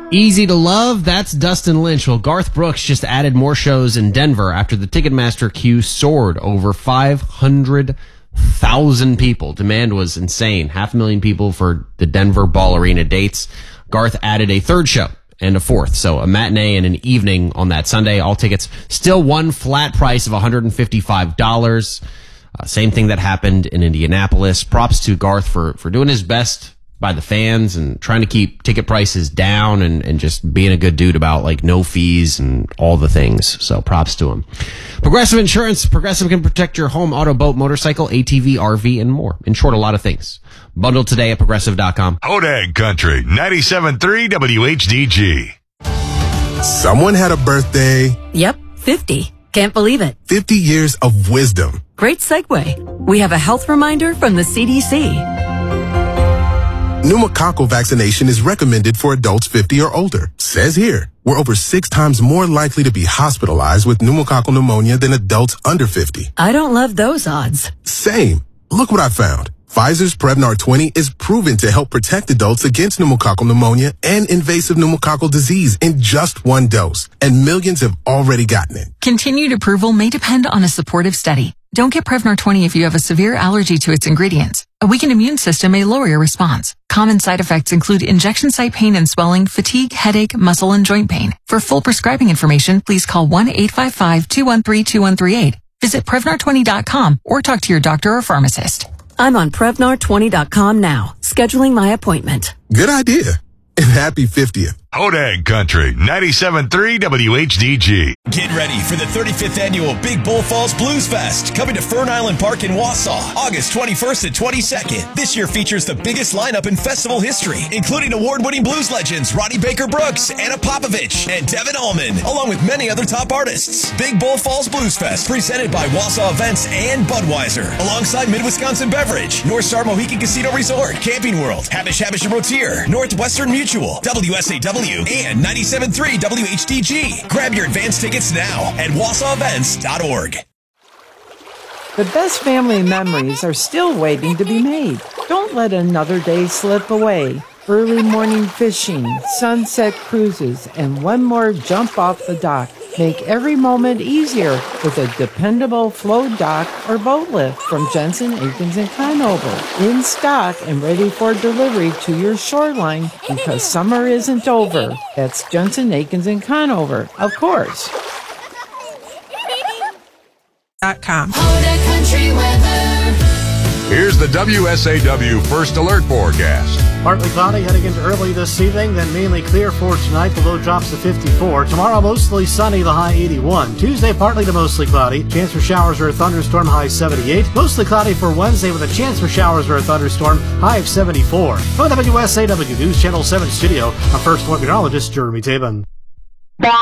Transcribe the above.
Easy to love, that's Dustin Lynch. Well, Garth Brooks just added more shows in Denver after the Ticketmaster queue soared over 500,000 people. Demand was insane. 500,000 people for the Denver Ball Arena dates. Garth added a third show and a fourth. So a matinee and an evening on that Sunday. All tickets still one flat price of $155. Same thing that happened in Indianapolis. Props to Garth for doing his best by the fans and trying to keep ticket prices down and just being a good dude about like no fees and all the things. So props to him. Progressive Insurance. Progressive can protect your home, auto, boat, motorcycle, ATV, RV, and more. In short, a lot of things. Bundle today at Progressive.com. Hodag Country, 97.3 WHDG. Someone had a birthday. Yep, 50. Can't believe it. 50 years of wisdom. Great segue. We have a health reminder from the CDC. Pneumococcal vaccination is recommended for adults 50 or older. Says here, we're over 6 times more likely to be hospitalized with pneumococcal pneumonia than adults under 50. I don't love those odds. Same. Look what I found. Pfizer's Prevnar 20 is proven to help protect adults against pneumococcal pneumonia and invasive pneumococcal disease in just 1 dose. And millions have already gotten it. Continued approval may depend on a supportive study. Don't get Prevnar 20 if you have a severe allergy to its ingredients. A weakened immune system may lower your response. Common side effects include injection site pain and swelling, fatigue, headache, muscle, and joint pain. For full prescribing information, please call 1-855-213-2138. Visit Prevnar20.com or talk to your doctor or pharmacist. I'm on Prevnar20.com now, scheduling my appointment. Good idea. And happy 50th. Hodag Country, 97.3 WHDG. Get ready for the 35th annual Big Bull Falls Blues Fest, coming to Fern Island Park in Wausau, August 21st and 22nd. This year features the biggest lineup in festival history, including award-winning blues legends Ronnie Baker Brooks, Anna Popovich, and Devin Allman, along with many other top artists. Big Bull Falls Blues Fest, presented by Wausau Events and Budweiser, alongside Mid-Wisconsin Beverage, North Star Mohican Casino Resort, Camping World, Habish and Rotier, Northwestern Mutual, WSAW, and 97.3 WHDG. Grab your advance tickets now at WausauEvents.org. The best family memories are still waiting to be made. Don't let another day slip away. Early morning fishing, sunset cruises, and one more jump off the dock. Make every moment easier with a dependable float dock or boat lift from Jensen, Akins & Conover. In stock and ready for delivery to your shoreline because summer isn't over. That's Jensen, Akins & Conover, of course. .com. Here's the WSAW First Alert Forecast. Partly cloudy heading into early this evening, then mainly clear for tonight. The low drops to 54. Tomorrow, mostly sunny, the high 81. Tuesday, partly to mostly cloudy. Chance for showers or a thunderstorm, high 78. Mostly cloudy for Wednesday with a chance for showers or a thunderstorm, high of 74. From the WSAW News Channel 7 studio, our First Alert meteorologist, Jeremy Tabin.